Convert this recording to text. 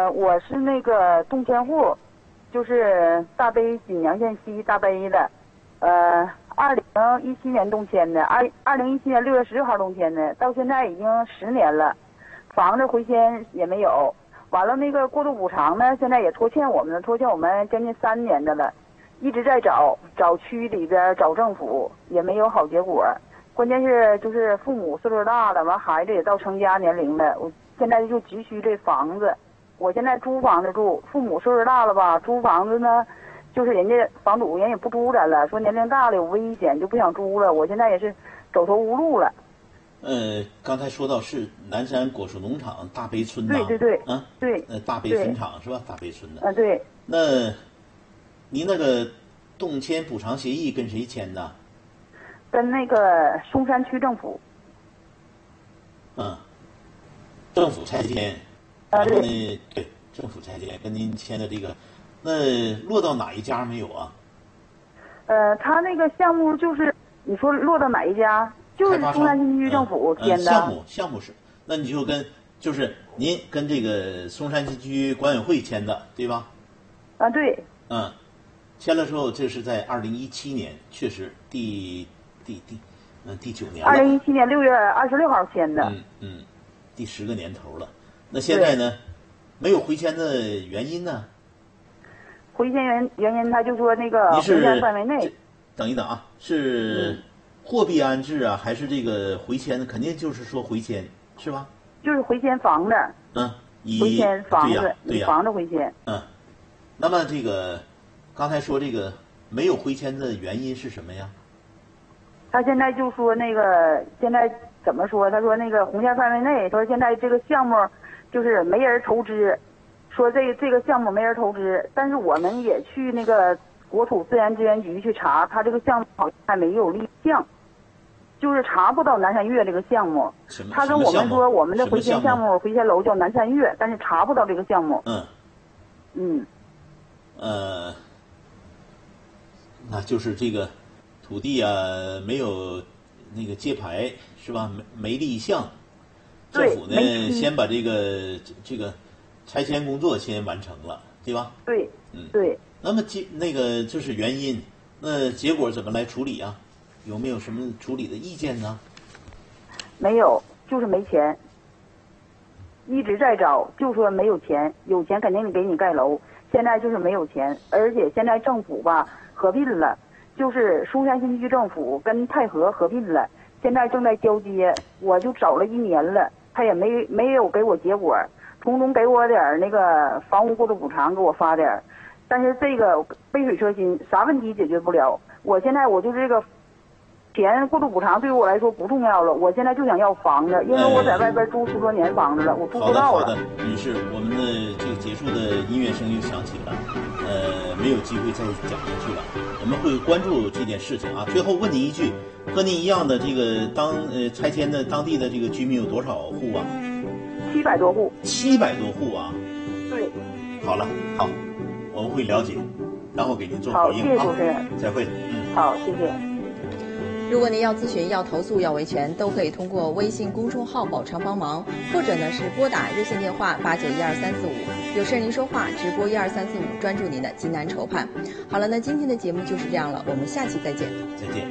我是那个动迁户，就是大悲锦阳县西大悲的，2017年动迁的，2017年6月16号动迁的，到现在已经10年了，房子回迁也没有，完了那个过渡补偿呢，现在也拖欠我们将近3年的了，一直在找区里边找政府也没有好结果，关键是就是父母岁数大了，完孩子也到成家年龄了，我现在就急需这房子。我现在租房子住，父母岁数大了吧，租房子呢，就是人家房主人也不租咱了，说年龄大了有危险，就不想租了。我现在也是走投无路了。 刚才说到是南山果树农场大悲村呐。 对。 啊， 对。 大悲坟场是吧？大悲村的。 对。 那，您那个动迁补偿协议跟谁签的？ 跟那个松山区政府。 政府拆迁。然后呢，对，政府拆迁跟您签的这个，那落到哪一家没有啊？ 他那个项目就是你说落到哪一家？就是松山新区政府签的。 项目是，那你就是您跟这个松山新区管委会签的，对吧？ 对。 签了之后，这是在2017年，确实第9年了。 2017年6月26号签的。 第10个年头了。那现在呢，没有回迁的原因呢？ 回迁原因，他就说那个回迁范围内。 等一等啊，是货币安置啊，还是这个回迁？肯定就是说回迁，是吧？ 就是回迁房子。回迁房子，以房子回迁。 那么这个刚才说这个没有回迁的原因是什么呀？ 他现在就说那个现在怎么说？他说那个红线范围内，说现在这个项目就是没人投资，说这个项目没人投资，但是我们也去那个国土自然资源局去查，他这个项目好像还没有立项，就是查不到南山月这个项目。他跟我们说我们的回迁项目回迁楼叫南山月，但是查不到这个项目。 那就是这个土地啊没有那个揭牌是吧？没立项。政府呢，先把这个拆迁工作先完成了，对吧？ 对。对。 那么那个就是原因，那结果怎么来处理啊？有没有什么处理的意见呢？ 没有，就是没钱。一直在找，就说没有钱，有钱肯定给你盖楼。现在就是没有钱，而且现在政府吧合并了，就是松山新区政府跟太和合并了。现在正在交接，我就找了1年了，他也没有给我结果，从中给我点那个房屋过渡补偿，给我发点，但是这个杯水车薪，啥问题解决不了。我现在就是这个钱过渡补偿对于我来说不重要了，我现在就想要房子，因为我在外边租10多年房子了，我租不到了。 好的，女士，我们的这个结束的音乐声又响起了，没有机会再讲下去了，我们会关注这件事情啊。最后问你一句，和您一样的这个拆迁的当地的这个居民有多少户啊 ？700多户。 700多户啊？ 对。 好了，好，我们会了解，然后给您做回应。 好，谢谢主持人。 再会。 好，谢谢。 如果您要咨询、要投诉、要维权，都可以通过微信公众号宝昌帮忙，或者呢是拨打热线电话8912-345，有事您说话，直播12345，专注您的急难愁盼。好了，那今天的节目就是这样了，我们下期再见。 再见。